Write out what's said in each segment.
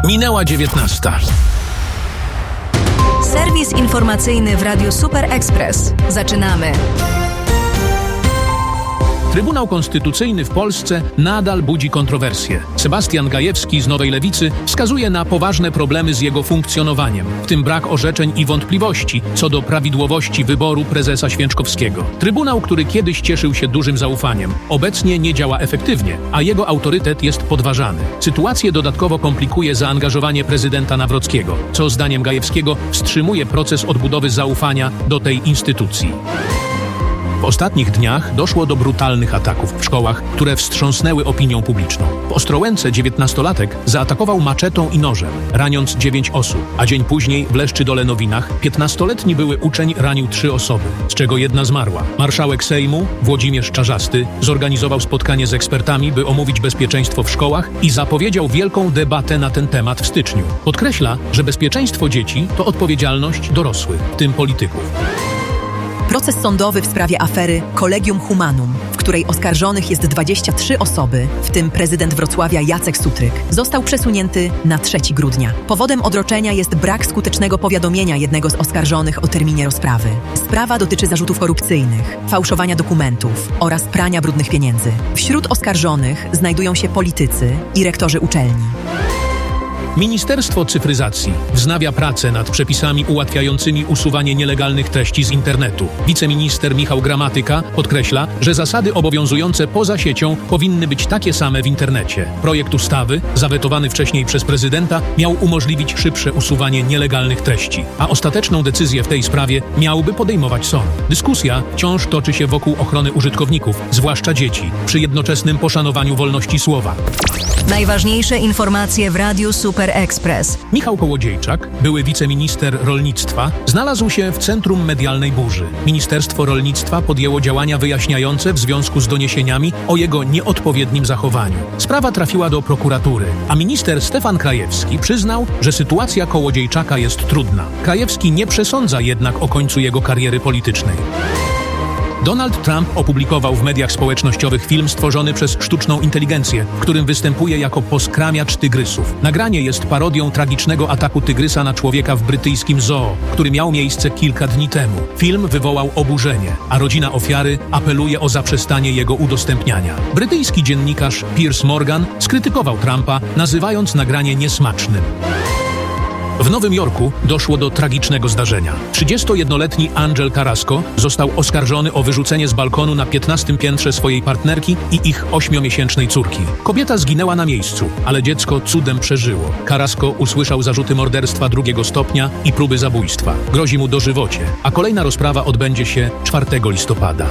Minęła 19. Serwis informacyjny w Radiu Super Express. Zaczynamy. Trybunał Konstytucyjny w Polsce nadal budzi kontrowersje. Sebastian Gajewski z Nowej Lewicy wskazuje na poważne problemy z jego funkcjonowaniem, w tym brak orzeczeń i wątpliwości co do prawidłowości wyboru prezesa Święczkowskiego. Trybunał, który kiedyś cieszył się dużym zaufaniem, obecnie nie działa efektywnie, a jego autorytet jest podważany. Sytuację dodatkowo komplikuje zaangażowanie prezydenta Nawrockiego, co zdaniem Gajewskiego wstrzymuje proces odbudowy zaufania do tej instytucji. W ostatnich dniach doszło do brutalnych ataków w szkołach, które wstrząsnęły opinią publiczną. W Ostrołęce 19-latek zaatakował maczetą i nożem, raniąc 9 osób, a dzień później w Leszczydole-Nowinach 15-letni były uczeń ranił 3 osoby, z czego jedna zmarła. Marszałek Sejmu, Włodzimierz Czarzasty, zorganizował spotkanie z ekspertami, by omówić bezpieczeństwo w szkołach i zapowiedział wielką debatę na ten temat w styczniu. Podkreśla, że bezpieczeństwo dzieci to odpowiedzialność dorosłych, w tym polityków. Proces sądowy w sprawie afery Collegium Humanum, w której oskarżonych jest 23 osoby, w tym prezydent Wrocławia Jacek Sutryk, został przesunięty na 3 grudnia. Powodem odroczenia jest brak skutecznego powiadomienia jednego z oskarżonych o terminie rozprawy. Sprawa dotyczy zarzutów korupcyjnych, fałszowania dokumentów oraz prania brudnych pieniędzy. Wśród oskarżonych znajdują się politycy i rektorzy uczelni. Ministerstwo Cyfryzacji wznawia pracę nad przepisami ułatwiającymi usuwanie nielegalnych treści z internetu. Wiceminister Michał Gramatyka podkreśla, że zasady obowiązujące poza siecią powinny być takie same w internecie. Projekt ustawy, zawetowany wcześniej przez prezydenta, miał umożliwić szybsze usuwanie nielegalnych treści, a ostateczną decyzję w tej sprawie miałby podejmować sąd. Dyskusja wciąż toczy się wokół ochrony użytkowników, zwłaszcza dzieci, przy jednoczesnym poszanowaniu wolności słowa. Najważniejsze informacje w Radiu Super Express. Michał Kołodziejczak, były wiceminister rolnictwa, znalazł się w centrum medialnej burzy. Ministerstwo Rolnictwa podjęło działania wyjaśniające w związku z doniesieniami o jego nieodpowiednim zachowaniu. Sprawa trafiła do prokuratury, a minister Stefan Krajewski przyznał, że sytuacja Kołodziejczaka jest trudna. Krajewski nie przesądza jednak o końcu jego kariery politycznej. Donald Trump opublikował w mediach społecznościowych film stworzony przez sztuczną inteligencję, w którym występuje jako poskramiacz tygrysów. Nagranie jest parodią tragicznego ataku tygrysa na człowieka w brytyjskim zoo, który miał miejsce kilka dni temu. Film wywołał oburzenie, a rodzina ofiary apeluje o zaprzestanie jego udostępniania. Brytyjski dziennikarz Piers Morgan skrytykował Trumpa, nazywając nagranie niesmacznym. W Nowym Jorku doszło do tragicznego zdarzenia. 31-letni Angel Carrasco został oskarżony o wyrzucenie z balkonu na 15. piętrze swojej partnerki i ich 8-miesięcznej córki. Kobieta zginęła na miejscu, ale dziecko cudem przeżyło. Carrasco usłyszał zarzuty morderstwa 2. stopnia i próby zabójstwa. Grozi mu dożywocie, a kolejna rozprawa odbędzie się 4 listopada.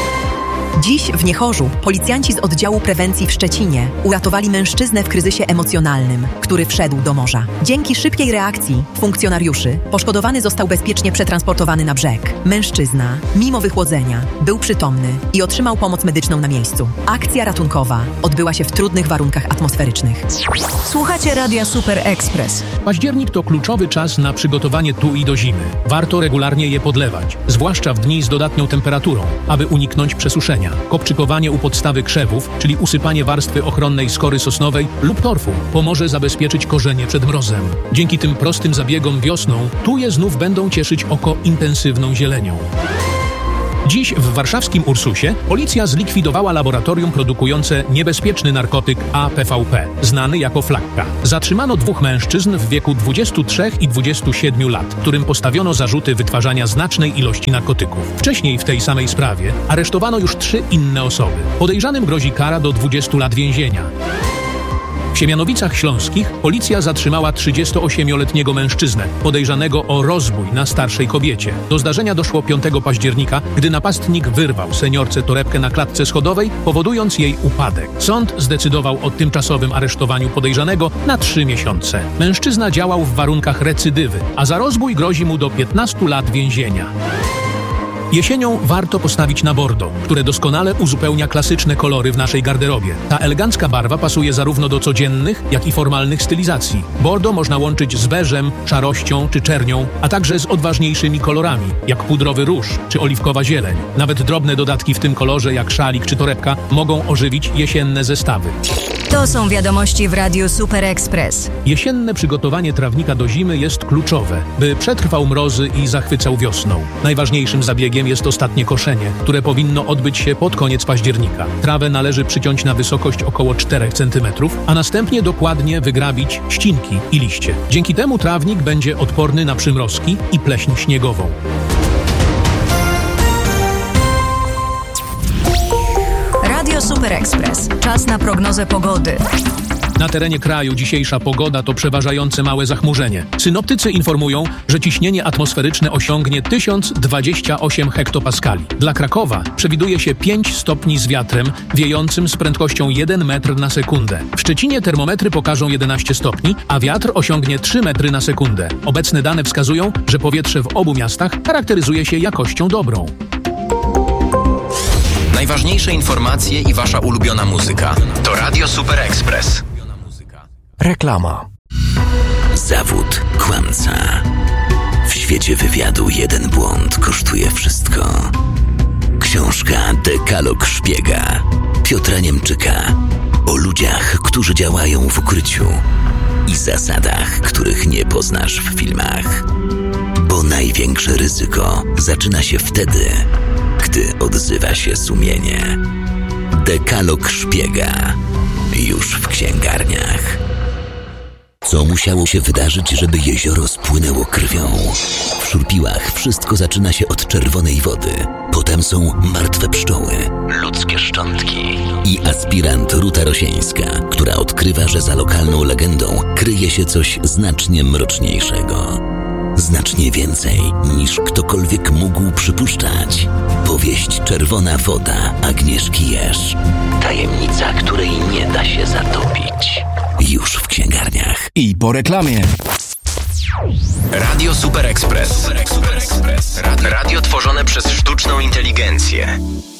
Dziś w Niechorzu policjanci z oddziału prewencji w Szczecinie uratowali mężczyznę w kryzysie emocjonalnym, który wszedł do morza. Dzięki szybkiej reakcji funkcjonariuszy poszkodowany został bezpiecznie przetransportowany na brzeg. Mężczyzna, mimo wychłodzenia, był przytomny i otrzymał pomoc medyczną na miejscu. Akcja ratunkowa odbyła się w trudnych warunkach atmosferycznych. Słuchacie Radia Super Express. Październik to kluczowy czas na przygotowanie tui do zimy. Warto regularnie je podlewać, zwłaszcza w dni z dodatnią temperaturą, aby uniknąć przesuszenia. Kopczykowanie u podstawy krzewów, czyli usypanie warstwy ochronnej skory sosnowej lub torfu, pomoże zabezpieczyć korzenie przed mrozem. Dzięki tym prostym zabiegom wiosną tuje znów będą cieszyć oko intensywną zielenią. Dziś w warszawskim Ursusie policja zlikwidowała laboratorium produkujące niebezpieczny narkotyk APVP, znany jako flakka. Zatrzymano 2 mężczyzn w wieku 23 i 27 lat, którym postawiono zarzuty wytwarzania znacznej ilości narkotyków. Wcześniej w tej samej sprawie aresztowano już 3 inne osoby. Podejrzanym grozi kara do 20 lat więzienia. W Siemianowicach Śląskich policja zatrzymała 38-letniego mężczyznę, podejrzanego o rozbój na starszej kobiecie. Do zdarzenia doszło 5 października, gdy napastnik wyrwał seniorce torebkę na klatce schodowej, powodując jej upadek. Sąd zdecydował o tymczasowym aresztowaniu podejrzanego na 3 miesiące. Mężczyzna działał w warunkach recydywy, a za rozbój grozi mu do 15 lat więzienia. Jesienią warto postawić na bordo, które doskonale uzupełnia klasyczne kolory w naszej garderobie. Ta elegancka barwa pasuje zarówno do codziennych, jak i formalnych stylizacji. Bordo można łączyć z beżem, szarością czy czernią, a także z odważniejszymi kolorami, jak pudrowy róż czy oliwkowa zieleń. Nawet drobne dodatki w tym kolorze, jak szalik czy torebka, mogą ożywić jesienne zestawy. To są wiadomości w Radiu Super Express. Jesienne przygotowanie trawnika do zimy jest kluczowe, by przetrwał mrozy i zachwycał wiosną. Najważniejszym zabiegiem jest ostatnie koszenie, które powinno odbyć się pod koniec października. Trawę należy przyciąć na wysokość około 4 cm, a następnie dokładnie wygrabić ścinki i liście. Dzięki temu trawnik będzie odporny na przymrozki i pleśń śniegową. Radio Super Express. Czas na prognozę pogody. Na terenie kraju dzisiejsza pogoda to przeważające małe zachmurzenie. Synoptycy informują, że ciśnienie atmosferyczne osiągnie 1028 hektopaskali. Dla Krakowa przewiduje się 5 stopni z wiatrem wiejącym z prędkością 1 metr na sekundę. W Szczecinie termometry pokażą 11 stopni, a wiatr osiągnie 3 metry na sekundę. Obecne dane wskazują, że powietrze w obu miastach charakteryzuje się jakością dobrą. Najważniejsze informacje i wasza ulubiona muzyka. To Radio Super Express. Reklama. Zawód kłamca. W świecie wywiadu jeden błąd kosztuje wszystko. Książka Dekalog szpiega Piotra Niemczyka o ludziach, którzy działają w ukryciu i zasadach, których nie poznasz w filmach. Bo największe ryzyko zaczyna się wtedy, gdy odzywa się sumienie. Dekalog szpiega już w księgarniach. Co musiało się wydarzyć, żeby jezioro spłynęło krwią? W Szurpiłach wszystko zaczyna się od czerwonej wody. Potem są martwe pszczoły, ludzkie szczątki i aspirant Ruta Rosieńska, która odkrywa, że za lokalną legendą kryje się coś znacznie mroczniejszego. Znacznie więcej niż ktokolwiek mógł przypuszczać. Powieść Czerwona woda Agnieszki Jerz. Tajemnica, której nie da się zatopić. Już w księgarniach. I po reklamie. Radio Super Express. Radio tworzone przez sztuczną inteligencję.